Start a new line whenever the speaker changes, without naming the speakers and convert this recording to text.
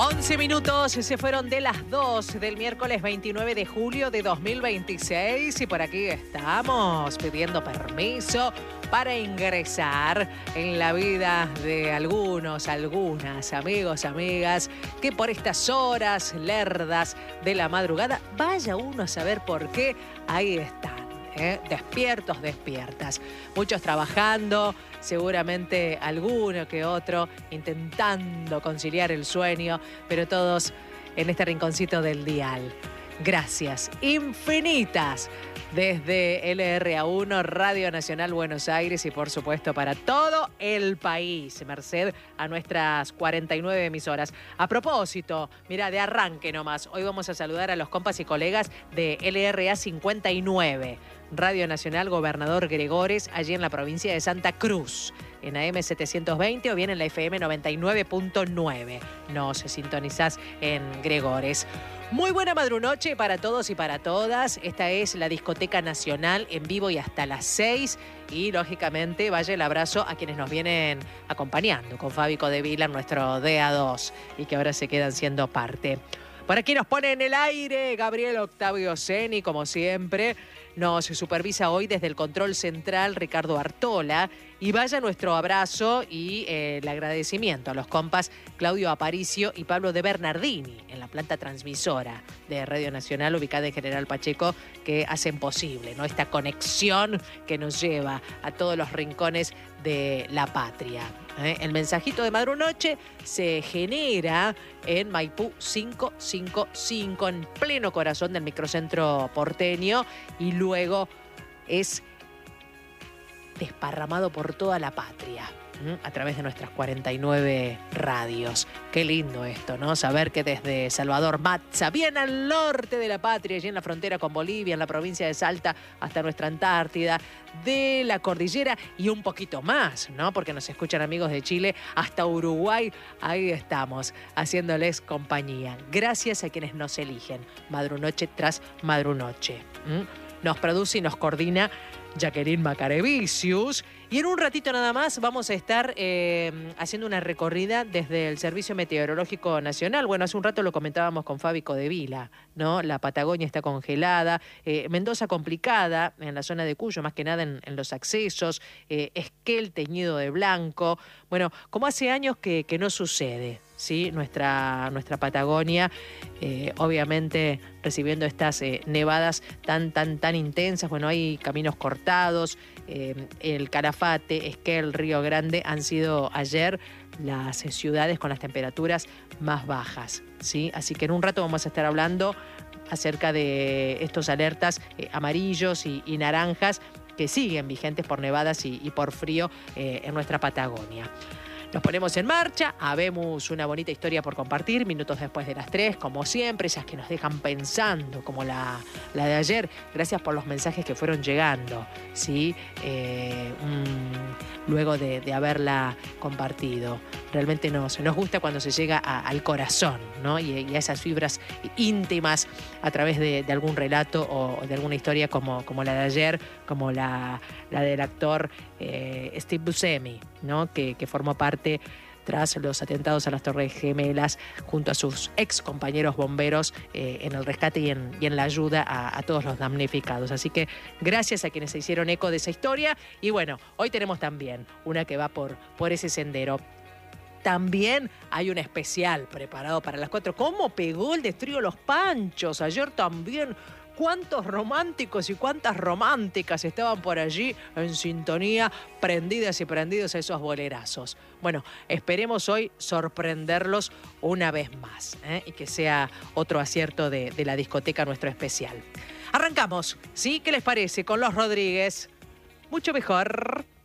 11 minutos se fueron de las 2 del miércoles 29 de julio de 2026 y por aquí estamos pidiendo permiso para ingresar en la vida de algunas amigos, amigas, que por estas horas lerdas de la madrugada, vaya uno a saber por qué, ahí están. Despiertos, despiertas. Muchos trabajando, seguramente alguno que otro intentando conciliar el sueño, pero todos en este rinconcito del dial. Gracias infinitas desde LRA1, Radio Nacional Buenos Aires y por supuesto para todo el país, merced a nuestras 49 emisoras. A propósito, mira, de arranque nomás, hoy vamos a saludar a los compas y colegas de LRA 59, Radio Nacional Gobernador Gregores, allí en la provincia de Santa Cruz, en AM 720 o bien en la FM 99.9. Nos sintonizás en Gregores. Muy buena madrunoche para todos y para todas. Esta es la Discoteca Nacional en vivo y hasta las 6. Y lógicamente vaya el abrazo a quienes nos vienen acompañando con Fabi Codevila, nuestro DA2, y que ahora se quedan siendo parte. Por aquí nos pone en el aire Gabriel Octavio Seni, como siempre. Nos supervisa hoy desde el control central Ricardo Artola. Y vaya nuestro abrazo y el agradecimiento a los compas Claudio Aparicio y Pablo de Bernardini en la planta transmisora de Radio Nacional ubicada en General Pacheco, que hacen posible, ¿no?, esta conexión que nos lleva a todos los rincones de la patria. El mensajito de madrunoche se genera en Maipú 555, en pleno corazón del microcentro porteño, y luego es desparramado por toda la patria a través de nuestras 49 radios. Qué lindo esto, ¿no? Saber que desde Salvador Matza, bien al norte de la patria, allí en la frontera con Bolivia, en la provincia de Salta, hasta nuestra Antártida, de la cordillera y un poquito más, ¿no? Porque nos escuchan amigos de Chile, hasta Uruguay, ahí estamos, haciéndoles compañía. Gracias a quienes nos eligen, madrunoche tras madrunoche. Nos produce y nos coordina Jacqueline Macarevicius. Y en un ratito nada más vamos a estar haciendo una recorrida desde el Servicio Meteorológico Nacional. Bueno, hace un rato lo comentábamos con Fabi Codevila, ¿no? La Patagonia está congelada, Mendoza complicada en la zona de Cuyo, más que nada en los accesos, Esquel teñido de blanco. Bueno, como hace años que no sucede, ¿sí? Nuestra Patagonia, obviamente recibiendo estas nevadas tan intensas. Bueno, hay caminos cortados, el Calafate, Esquel, Río Grande han sido ayer las ciudades con las temperaturas más bajas, ¿sí? Así que en un rato vamos a estar hablando acerca de estos alertas amarillos y naranjas que siguen vigentes por nevadas y por frío en nuestra Patagonia. Nos ponemos en marcha, habemos una bonita historia por compartir, minutos después de las 3, como siempre, esas que nos dejan pensando, como la de ayer. Gracias por los mensajes que fueron llegando, ¿sí? Luego de haberla compartido. Realmente nos gusta cuando se llega al corazón, ¿no? Y a esas fibras íntimas a través de algún relato o de alguna historia como la de ayer, como la del actor Steve Buscemi, ¿no? Que formó parte tras los atentados a las Torres Gemelas junto a sus ex compañeros bomberos en el rescate y en la ayuda a todos los damnificados. Así que gracias a quienes se hicieron eco de esa historia. Y bueno, hoy tenemos también una que va por ese sendero. También hay un especial preparado para las 4. ¿Cómo pegó el Destrido Los Panchos? Ayer también. ¿Cuántos románticos y cuántas románticas estaban por allí en sintonía, prendidas y prendidos a esos bolerazos? Bueno, esperemos hoy sorprenderlos una vez más, y que sea otro acierto de la discoteca nuestro especial. Arrancamos, ¿sí? ¿Qué les parece? Con Los Rodríguez. Mucho mejor.